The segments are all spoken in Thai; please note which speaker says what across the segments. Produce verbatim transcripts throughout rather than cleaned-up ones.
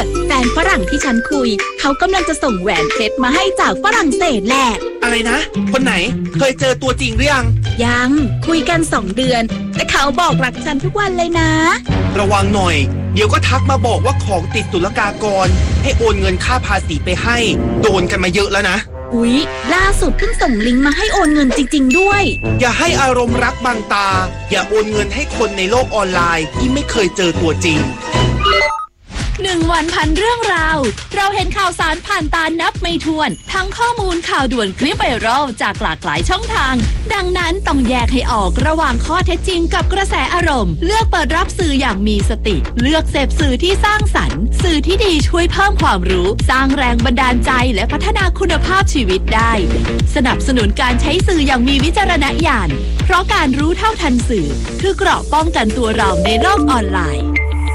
Speaker 1: แฟนฝรั่งที่ฉันคุยเขากำลังจะส่งแหวนเพชรมาให้จากฝรั่งเศสแหละ
Speaker 2: อะไรนะคนไหนเคยเจอตัวจริงหรือยัง
Speaker 1: ยังคุยกันสองเดือนแต่เขาบอกรักฉันทุกวันเลยนะ
Speaker 2: ระวังหน่อยเดี๋ยวก็ทักมาบอกว่าของติดศุลกากรให้โอนเงินค่าภาษีไปให้โดนกันมาเยอะแล้วนะ
Speaker 1: อุ๊ยล่าสุดเพิ่งส่งลิงก์มาให้โอนเงินจริงๆด้วย
Speaker 2: อย่าให้อารมณ์รักบังตาอย่าโอนเงินให้คนในโลกออนไลน์ที่ไม่เคยเจอตัวจริง
Speaker 3: หนึ่งวันพันเรื่องราวเราเห็นข่าวสารผ่านตานับไม่ถ้วนทั้งข้อมูลข่าวด่วนคลิปไวรัลจากหลากหลายช่องทางดังนั้นต้องแยกให้ออกระหว่างข้อเท็จจริงกับกระแสอารมณ์เลือกเปิดรับสื่ออย่างมีสติเลือกเสพสื่อที่สร้างสรรค์สื่อที่ดีช่วยเพิ่มความรู้สร้างแรงบันดาลใจและพัฒนาคุณภาพชีวิตได้สนับสนุนการใช้สื่ออย่างมีวิจารณญาณเพราะการรู้เท่าทันสื่อคือเกราะป้องกันตัวเราในโลกออนไลน์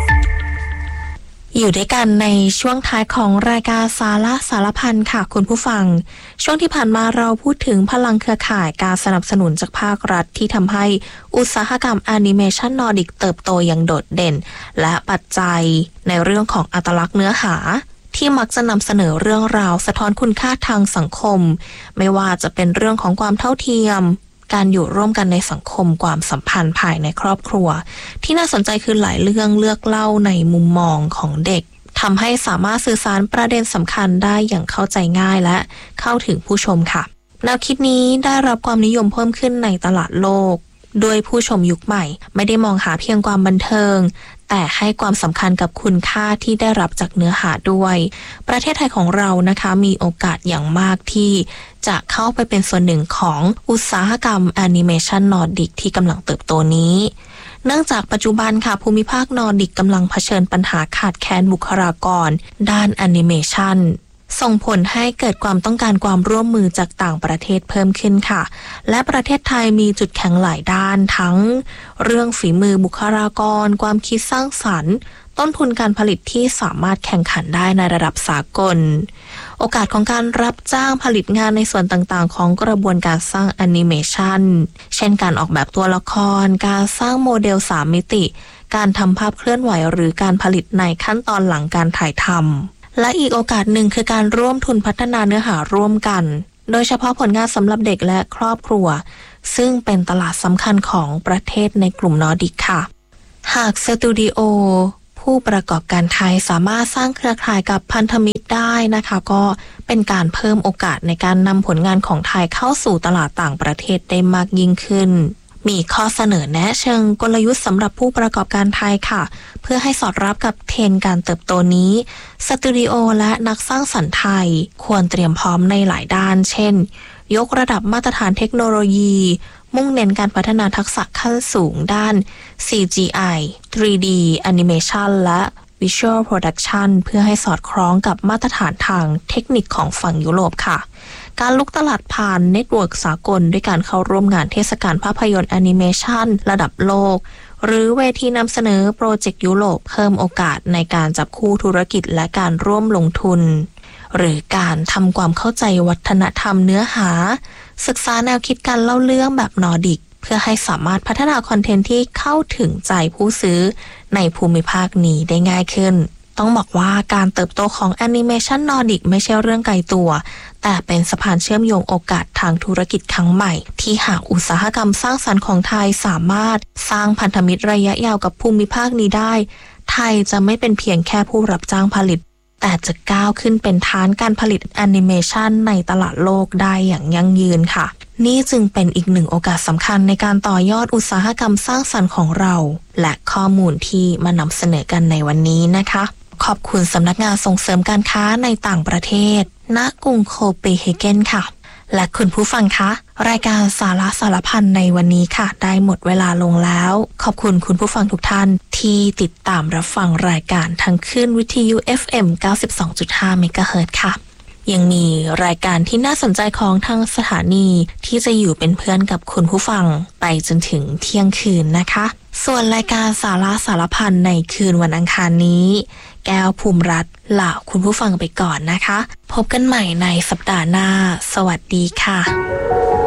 Speaker 4: อยู่ด้วยกันในช่วงท้ายของรายการสาระสารพันค่ะคุณผู้ฟังช่วงที่ผ่านมาเราพูดถึงพลังเครือข่ายการสนับสนุนจากภาครัฐที่ทำให้อุตสาหกรรมแอนิเมชันนอร์ดิกเติบโตอย่างโดดเด่นและปัจจัยในเรื่องของอัตลักษณ์เนื้อหาที่มักจะนำเสนอเรื่องราวสะท้อนคุณค่าทางสังคมไม่ว่าจะเป็นเรื่องของความเท่าเทียมการอยู่ร่วมกันในสังคมความสัมพันธ์ภายในครอบครัวที่น่าสนใจคือหลายเรื่องเลือกเล่าในมุมมองของเด็กทำให้สามารถสื่อสารประเด็นสำคัญได้อย่างเข้าใจง่ายและเข้าถึงผู้ชมค่ะแนวคิดนี้ได้รับความนิยมเพิ่มขึ้นในตลาดโลกโดยผู้ชมยุคใหม่ไม่ได้มองหาเพียงความบันเทิงแต่ให้ความสำคัญกับคุณค่าที่ได้รับจากเนื้อหาด้วยประเทศไทยของเรานะคะมีโอกาสอย่างมากที่จะเข้าไปเป็นส่วนหนึ่งของอุตสาหกรรมแอนิเมชันนอร์ดิกที่กำลังเติบโตนี้เนื่องจากปัจจุบันค่ะภูมิภาคนอร์ดิกกำลังเผชิญปัญหาขาดแคลนบุคลากรด้านแอนิเมชันส่งผลให้เกิดความต้องการความร่วมมือจากต่างประเทศเพิ่มขึ้นค่ะและประเทศไทยมีจุดแข็งหลายด้านทั้งเรื่องฝีมือบุคลากรความคิดสร้างสรรค์ต้นทุนการผลิตที่สามารถแข่งขันได้ในระดับสากลโอกาสของการรับจ้างผลิตงานในส่วนต่างๆของกระบวนการสร้างแอนิเมชันเช่นการออกแบบตัวละครการสร้างโมเดลสามมิติการทำภาพเคลื่อนไหวหรือการผลิตในขั้นตอนหลังการถ่ายทำและอีกโอกาสหนึ่งคือการร่วมทุนพัฒนาเนื้อหาร่วมกันโดยเฉพาะผลงานสำหรับเด็กและครอบครัวซึ่งเป็นตลาดสำคัญของประเทศในกลุ่มนอร์ดิกค่ะหากสตูดิโอผู้ประกอบการไทยสามารถสร้างเครือข่ายกับพันธมิตรได้นะคะก็เป็นการเพิ่มโอกาสในการนำผลงานของไทยเข้าสู่ตลาดต่างประเทศได้มากยิ่งขึ้นมีข้อเสนอแนะเชิงกลยุทธ์สำหรับผู้ประกอบการไทยค่ะเพื่อให้สอดรับกับเทรนด์การเติบโตนี้สตูดิโอและนักสร้างสรรค์ไทยควรเตรียมพร้อมในหลายด้านเช่นยกระดับมาตรฐานเทคโนโลยีมุ่งเน้นการพัฒนาทักษะขั้นสูงด้าน ซี จี ไอ ทรี ดี Animation และ Visual Production เพื่อให้สอดคล้องกับมาตรฐานทางเทคนิคของฝั่งยุโรปค่ะการลุกตลาดผ่านเน็ตเวิร์กสากลด้วยการเข้าร่วมงานเทศกาลภาพยนตร์แอนิเมชันระดับโลกหรือเวทีนำเสนอโปรเจกต์ยุโรปเพิ่มโอกาสในการจับคู่ธุรกิจและการร่วมลงทุนหรือการทำความเข้าใจวัฒนธรรมเนื้อหาศึกษาแนวคิดการเล่าเรื่องแบบนอร์ดิกเพื่อให้สามารถพัฒนาคอนเทนต์ที่เข้าถึงใจผู้ซื้อในภูมิภาคนี้ได้ง่ายขึ้นต้องบอกว่าการเติบโตของแอนิเมชันนอร์ดิกไม่ใช่เรื่องไกลตัวแต่เป็นสะพานเชื่อมโยงโอกาสทางธุรกิจครั้งใหม่ที่หากอุตสาหกรรมสร้างสรรค์ของไทยสามารถสร้างพันธมิตรระยะยาวกับภูมิภาคนี้ได้ไทยจะไม่เป็นเพียงแค่ผู้รับจ้างผลิตแต่จะก้าวขึ้นเป็นฐานการผลิตแอนิเมชันในตลาดโลกได้อย่างยั่งยืนค่ะนี่จึงเป็นอีกหนึ่งโอกาสสำคัญในการต่อยอดอุตสาหกรรมสร้างสรรค์ของเราและข้อมูลที่มานำเสนอกันในวันนี้นะคะขอบคุณสำนักงานส่งเสริมการค้าในต่างประเทศณกรุงโคเปนเฮเกนค่ะและคุณผู้ฟังคะรายการสาระสารพันในวันนี้ค่ะได้หมดเวลาลงแล้วขอบคุณคุณผู้ฟังทุกท่านที่ติดตามรับฟังรายการทางคลื่นวิทยุ เอฟ เอ็ม เก้าสิบสองจุดห้า เมกะเฮิรตซ์ค่ะยังมีรายการที่น่าสนใจของทางสถานีที่จะอยู่เป็นเพื่อนกับคุณผู้ฟังไปจนถึงเที่ยงคืนนะคะส่วนรายการสาระสารพันในคืนวันอังคารนี้แก้วภูมิรัตน์ลาคุณผู้ฟังไปก่อนนะคะพบกันใหม่ในสัปดาห์หน้าสวัสดีค่ะ